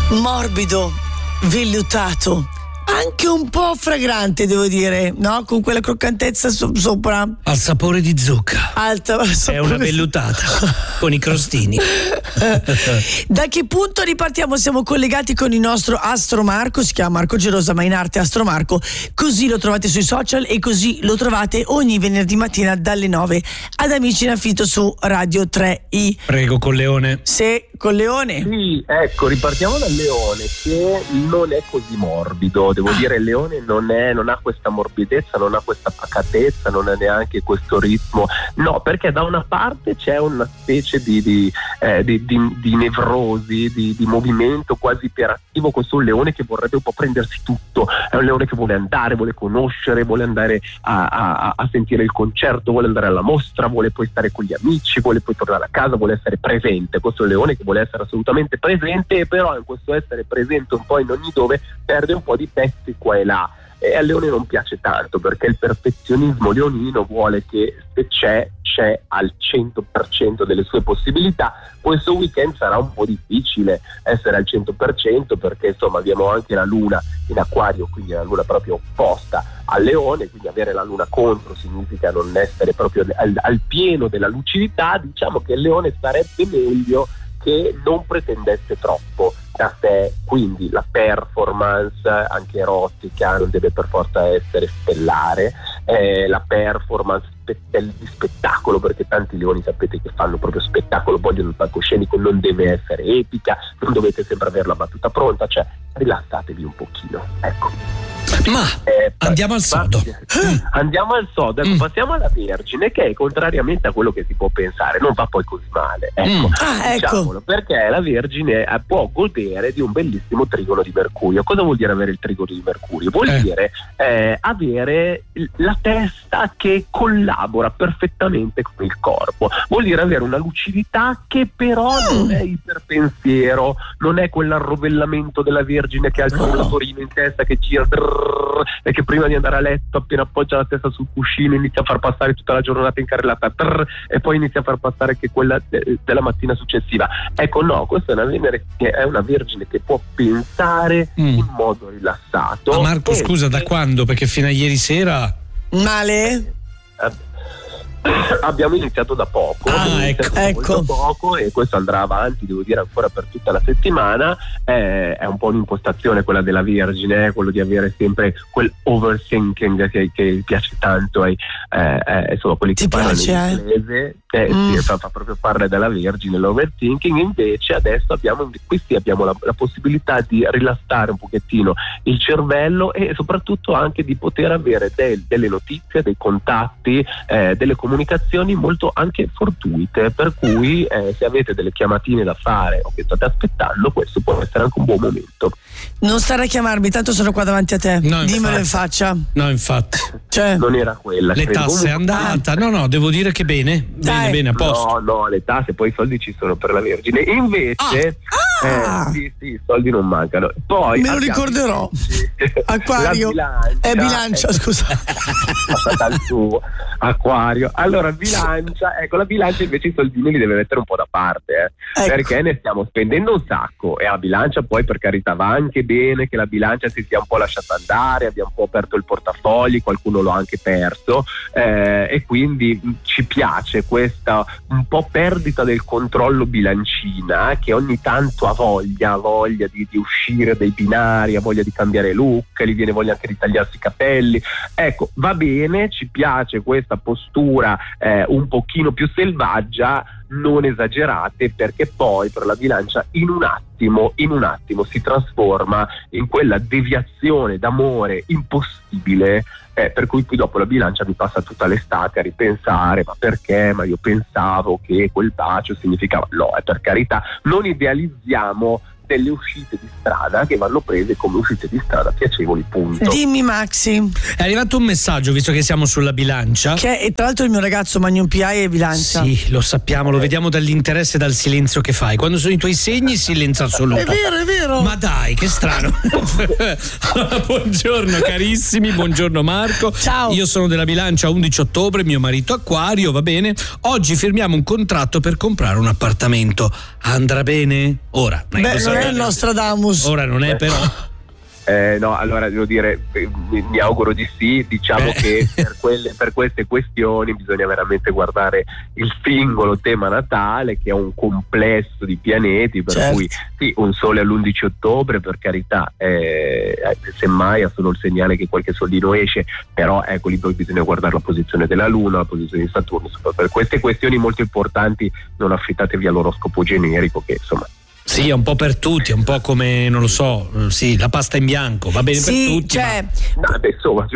morbido, vellutato, anche un po' fragrante, devo dire, no? Con quella croccantezza sopra. Al sapore di zucca. È una vellutata con i crostini. Da che punto ripartiamo? Siamo collegati con il nostro Astro Marco, si chiama Marco Gerosa, ma in arte Astro Marco, così lo trovate sui social e così lo trovate ogni venerdì mattina dalle 9 ad Amici in Affitto su Radio 3i. Prego, con Leone. Sì, con Leone. Sì, ecco, ripartiamo dal Leone, che non è così morbido. Devo dire, il Leone non ha questa morbidezza, non ha questa pacatezza, non ha neanche questo ritmo. No, perché da una parte c'è una specie di nevrosi, di movimento quasi iperattivo. Questo è un leone che vorrebbe un po' prendersi tutto. È un leone che vuole andare, vuole conoscere, vuole andare a sentire il concerto, vuole andare alla mostra, vuole poi stare con gli amici, vuole poi tornare a casa, vuole essere presente. Questo è un leone che vuole essere assolutamente presente, però in questo essere presente un po' in ogni dove perde un po' di pezzi qua e là, e al leone non piace tanto, perché il perfezionismo leonino vuole che se c'è al 100% delle sue possibilità. Questo weekend sarà un po' difficile essere al 100%, perché insomma abbiamo anche la luna in Acquario, quindi la luna proprio opposta al leone, quindi avere la luna contro significa non essere proprio al pieno della lucidità. Diciamo che il leone sarebbe meglio che non pretendesse troppo da sé, quindi la performance anche erotica non deve per forza essere stellare, la performance di spettacolo, perché tanti leoni sapete che fanno proprio spettacolo, vogliono il palcoscenico, non deve essere epica, non dovete sempre avere la battuta pronta, cioè rilassatevi un pochino, ecco. Ma andiamo al sodo. Andiamo al sodo, ecco, passiamo alla Vergine, che contrariamente a quello che si può pensare non va poi così male, ecco. Diciamolo, perché la Vergine può godere di un bellissimo trigono di Mercurio. Cosa vuol dire avere il trigono di Mercurio? Vuol dire avere la testa che collabora perfettamente con il corpo, vuol dire avere una lucidità che però non è iperpensiero, non è quell'arrovellamento della Vergine che ha il motorino in testa che gira e che prima di andare a letto, appena appoggia la testa sul cuscino, inizia a far passare tutta la giornata incarrellata e poi inizia a far passare anche quella della mattina successiva. Ecco, no, questa è una Venere che è una Vergine che può pensare in modo rilassato. Ma Marco, scusa, da quando? Perché fino a ieri sera male? Abbiamo iniziato da poco, ecco. Poco, e questo andrà avanti, devo dire, ancora per tutta la settimana. È un po' un'impostazione quella della Vergine, quello di avere sempre quel overthinking che piace tanto insomma, quelli che parlano in inglese. Sì, fa proprio parlare della Vergine, l'overthinking. Invece adesso abbiamo la possibilità di rilassare un pochettino il cervello e soprattutto anche di poter avere delle notizie, dei contatti, delle comunicazioni molto anche fortuite, per cui se avete delle chiamatine da fare o che state aspettando, questo può essere anche un buon momento. Non stare a chiamarmi, tanto sono qua davanti a te. No, dimmelo in faccia. No, infatti. Cioè, non era quella. Le tasse è andata. No, devo dire che bene, a posto. No, le tasse, poi i soldi ci sono per la Vergine. Invece sì, i soldi non mancano. Poi me lo ricorderò. Acquario. Bilancia, scusa. Passata al suo Acquario. Allora, bilancia, ecco, la bilancia invece i soldini li deve mettere un po' da parte, ecco. Perché ne stiamo spendendo un sacco, e la bilancia poi, per carità, va anche bene che la bilancia si sia un po' lasciata andare, abbia un po' aperto il portafogli, qualcuno l'ha anche perso, e quindi ci piace questa un po' perdita del controllo bilancina, che ogni tanto ha voglia di uscire dai binari, ha voglia di cambiare look, gli viene voglia anche di tagliarsi i capelli. Ecco, va bene, ci piace questa postura un pochino più selvaggia, non esagerate, perché poi per la bilancia in un attimo si trasforma in quella deviazione d'amore impossibile, per cui poi dopo la bilancia mi passa tutta l'estate a ripensare: ma perché? Ma io pensavo che quel bacio significava. No, per carità, non idealizziamo delle uscite di strada che vanno prese come uscite di strada piacevoli, punto. Dimmi, Maxi. È arrivato un messaggio, visto che siamo sulla bilancia, che è tra l'altro il mio ragazzo Magnum PI è bilancia. Sì, lo sappiamo, lo vediamo dall'interesse e dal silenzio che fai. Quando sono i tuoi segni, silenzio assoluto. È vero. Ma dai, che strano. Allora, buongiorno carissimi, buongiorno Marco. Ciao. Io sono della bilancia, 11 ottobre, mio marito Acquario, va bene? Oggi firmiamo un contratto per comprare un appartamento. Andrà bene? Ora, non è il Nostradamus. Ora non è però. No, allora devo dire, mi auguro di sì. Diciamo che per queste questioni bisogna veramente guardare il singolo tema natale, che è un complesso di pianeti, per cui sì, un sole all'11 ottobre, per carità, semmai ha solo il segnale che qualche soldino esce, però ecco lì poi bisogna guardare la posizione della Luna, la posizione di Saturno. Per queste questioni molto importanti non affitatevi all'oroscopo generico, che insomma sì, è un po' per tutti, è un po' come, non lo so, sì, la pasta in bianco, va bene per tutti. Cioè, no, insomma,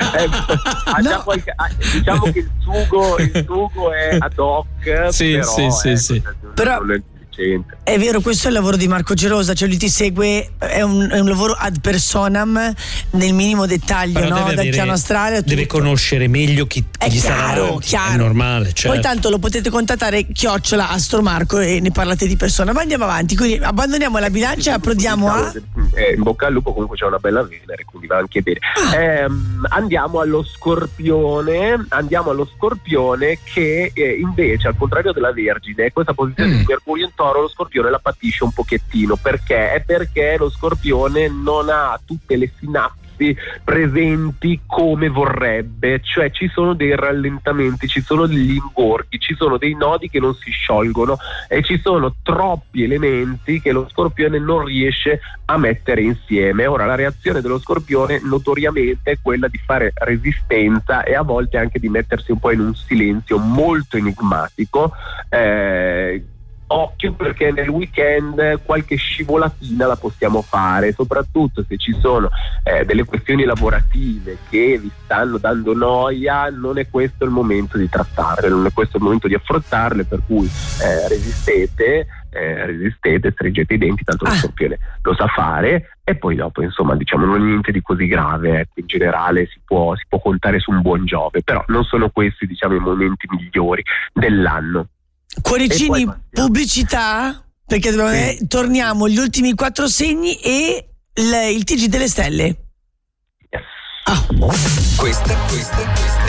diciamo che il sugo è ad hoc, sì, sì. Però è vero, questo è il lavoro di Marco Gerosa, cioè lui ti segue, è un lavoro ad personam nel minimo dettaglio, no? Dal piano astrale a tutto. Deve conoscere meglio chi gli sta davanti, è normale, certo. Poi tanto lo potete contattare @astromarco e ne parlate di persona. Ma andiamo avanti, quindi abbandoniamo la bilancia e approdiamo a in bocca al lupo, comunque c'è una bella Venere, quindi va anche bene. Andiamo allo Scorpione che invece, al contrario della Vergine, questa posizione di Mercurio in Toro, lo Scorpione la patisce un pochettino. Perché lo Scorpione non ha tutte le sinapsi presenti come vorrebbe, cioè ci sono dei rallentamenti, ci sono degli ingorghi, ci sono dei nodi che non si sciolgono e ci sono troppi elementi che lo Scorpione non riesce a mettere insieme. Ora, la reazione dello Scorpione notoriamente è quella di fare resistenza e a volte anche di mettersi un po' in un silenzio molto enigmatico. Occhio, perché nel weekend qualche scivolatina la possiamo fare, soprattutto se ci sono delle questioni lavorative che vi stanno dando noia. Non è questo il momento di trattarle, non è questo il momento di affrontarle, per cui resistete, stringete i denti, tanto lo Scorpione lo sa fare. E poi dopo, insomma, diciamo, non è niente di così grave, ecco. In generale si può contare su un buon Giove, però non sono questi, diciamo, i momenti migliori dell'anno. Cuoricini, pubblicità, perché torniamo agli ultimi 4 segni e il TG delle stelle. Yes. Questa